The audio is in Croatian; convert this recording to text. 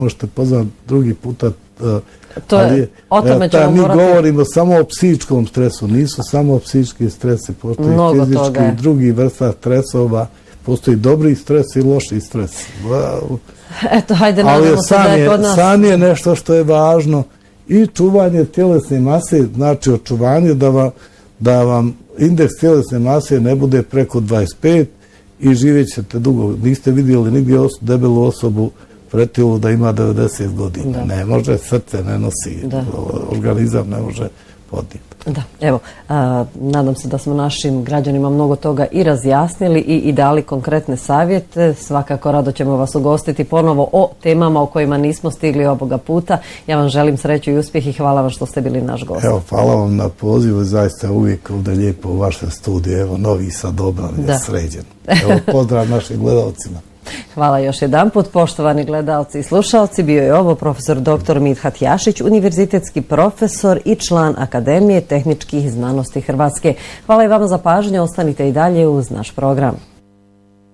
možete pozvati drugi puta. O tome ćemo mi morati... govorimo samo o psihičkom stresu, nisu samo psihički stresi, postoji fizički i drugi vrsta stresova, postoji dobri stres i loši stres. Eto, hajde, nadamo se da je kod nas... San je nešto što je važno i čuvanje tjelesne mase, znači očuvanje da vam indeks tjelesne mase ne bude preko 25 i živjet ćete dugo. Niste vidjeli nigdje debelu osobu pretilu da ima 90 godina. Ne može, srce ne nosi, organizam ne može podnijeti. Da, evo, nadam se da smo našim građanima mnogo toga i razjasnili i dali konkretne savjete. Svakako rado ćemo vas ugostiti ponovo o temama o kojima nismo stigli ovoga puta. Ja vam želim sreću i uspjeh i hvala vam što ste bili naš gost. Evo, hvala vam na pozivu, zaista uvijek ovdje lijepo u vašem studiju. Evo, Novi Sad obran je sređen. Evo, pozdrav našim gledalcima. Hvala još jedanput, poštovani gledalci i slušalci. Bio je ovo profesor dr. Midhat Jašić, univerzitetski profesor i član Akademije tehničkih znanosti Hrvatske. Hvala i vama za pažnju, ostanite i dalje uz naš program.